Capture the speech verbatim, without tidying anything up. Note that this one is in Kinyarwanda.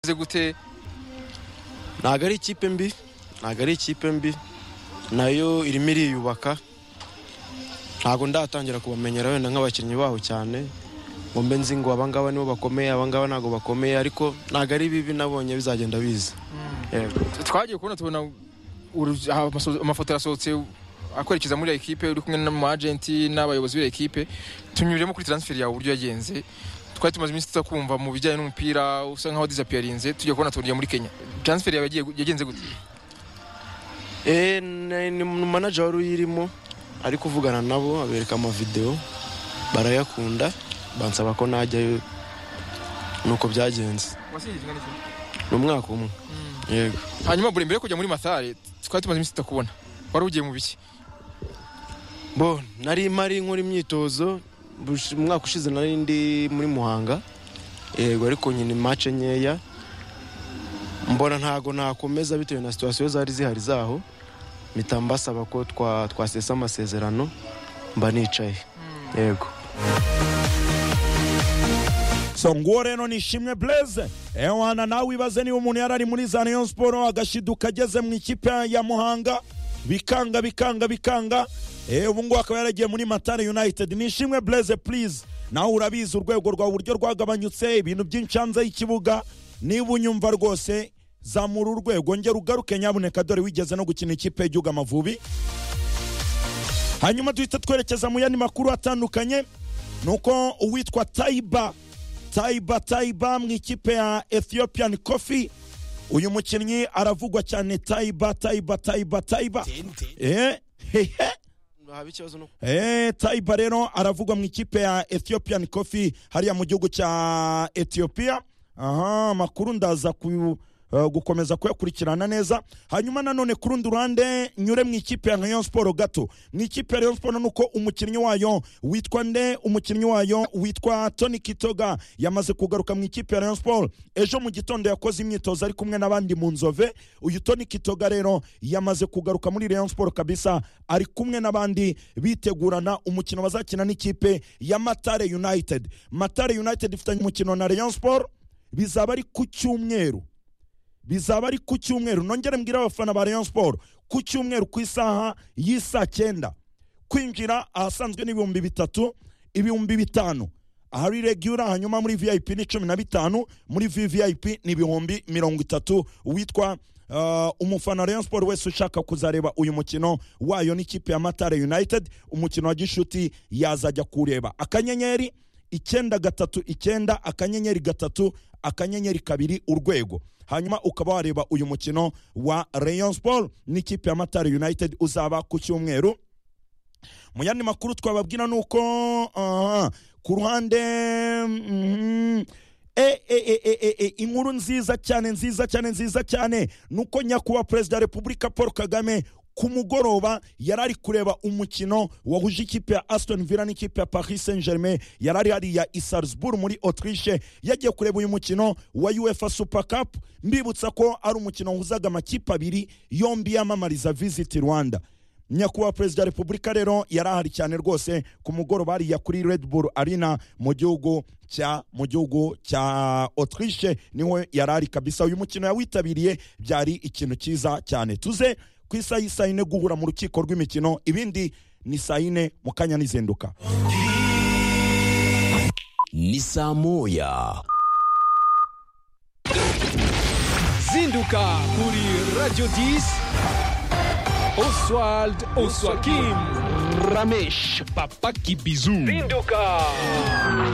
gute ntago ari ikipe mbi ntago ari ikipe mbi nayo irimo iriyubaka ntago ndatangira kubamenyera wenda nk'abakinnyi baho cyane ngo mbe nzi ngo abangaba nibo bakomeye abangaba ntago bakomeye ariko ntago ari bibi nabonye bizagenda biza twagiye kubona tubona amafoto yasohotse akwerekeza muri equipe uri kumwe n'amu agent n'abayobozi b'ire equipe tunyuremo kuri transfer yawe uburyo yagenze twari tumaze iminsi tutakumva mu bijyanye n'umupira usa nkaho disappearinze tujye kubona turiye muri Kenya transfer yawe yagenze gute eh ni manager wari uyirimo ari kuvugana nabo abereka ama video barayakunda bansaba ko najyayo nuko byagenze wasingizwe n'iki n'umwaka umwe yego hanyuma buri mbere kujya muri Mathare twari tumaze iminsi tutakubona wari ugiye mu biki bo nari mari nkora imyitozo umwaka ushize nari ndi muri Muhanga yego ariko nyine match nyeya mbona ntago nakomeza bitewe na situation zari zihari zaho mitambasaba ko twa twasesa amasezerano mba nicaye yego so ngo rero nishimwe Blaise ewana nawe ibaze niba umuntu yarari muri za Rayon Sport agashiduka ageze mu ikipe ya Muhanga bikanga bikanga bikanga eh ubu ngo akaba yaragiye muri Mathare United nishimwe Blaise please nawe urabizi urwego rwa buryo rwagabanyutse ibintu by'inshanze y'ikibuga niba unyumva rwose zamura urwego ngera ugaruke nyabuneka dore wigeze no gukina ikipe y'Igihugu Amavubi hanyuma duhita twerekeza mu yandi makuru atandukanye nuko uwitwa Taiba Taiba Taiba mu ikipe ya Ethiopian Coffee uyu mukinnyi aravugwa cyane Taiba Taiba Taiba Taiba eh hehe eh Taiba rero aravugwa mu ikipe ya Ethiopian Coffee hariya mu gihugu cya Ethiopia aha makuru ndaza ku Uh, gukomeza kuyakurikirana neza hanyuma nanone kurundi ruhande nyure mu ikipe ya Rayon Sport gato mu ikipe ya Rayon Sport nuko umukinnyi wayo witwa nde umukinnyi wayo witwa Tony Kitoga yamaze kugaruka mu ikipe ya Rayon Sport ejo mu gitondo yakoze imyitozo ari kumwe n'abandi mu Nzove uyu Tony Kitoga rero yamaze kugaruka muri Rayon Sport kabisa ari kumwe n'abandi bitegurana umukino bazakina n'ikipe ya Mathare United Mathare United ifitanye umukino na Rayon Sport bizaba ari ku cyumweru bizaba ari ku cyumweru nongere mbwira abafana ba Rayon Sport ku cyumweru ku isaha y'isa cyenda kwinjira ahasanzwe n'ibihumbi bitatu ibihumbi bitanu ahari regular hanyuma muri V I P ni cumi na bitanu muri V V I P ni ibihumbi mirongo itatu witwa uh, umufana Rayon Sport wese ushaka kuzareba uyu mukino wayo n'ikipe ya Mathare United umukino wa gishuti yazajya kureba akanyenyeri icyenda gatatu icyenda akanyenyeri gatatu akanyenyeri kabiri urwego hanyuma ukaba wareba uyu mukino wa Rayon Sport n'ikipe ya Mathare United uzaba ku cyumweru mu yandi makuru twababwira nuko uh, ku ruhande mm, e e e e e inkuru nziza cyane nziza cyane nziza cyane nuko nyakuba President wa Republika Paul Kagame ku mugoroba yarari kureba umukino wahuje ikipe ya Aston Villa n'ikipe ya Paris Saint-Germain yarari hari ya Salzburg muri Autriche yagiye kureba uyu mukino wa UEFA Super Cup mbibutsa ko ari umukino wahuzaga amakipe abiri yombi yamamariza Visit Rwanda nyakuba President wa Republika rero yarahari cyane rwose ku mugoroba ari ya kuri Red Bull Arena mu gihugu cya mu gihugu cya Autriche niho yarari kabisa uyu mukino yawitabiriye byari ikintu cyiza cyane tuze ku isa y'isayine guhura mu rukiko rw'imikino ibindi ni sayine mu kanya nizenduka ni saa moya zinduka kuri Radio dix Oswald Oswakim Ramesh Papa Kibizu zinduka